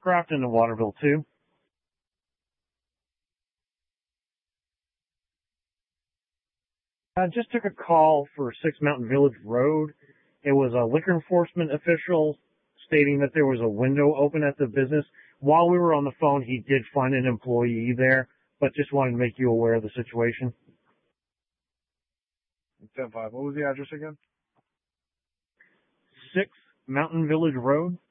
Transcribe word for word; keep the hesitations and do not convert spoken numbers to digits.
Grafton and Waterville too. I just took a call for Six Mountain Village Road. It was a liquor enforcement official stating that there was a window open at the business. While we were on the phone, he did find an employee there, but just wanted to make you aware of the situation. ten five. What was the address again? Six Mountain Village Road.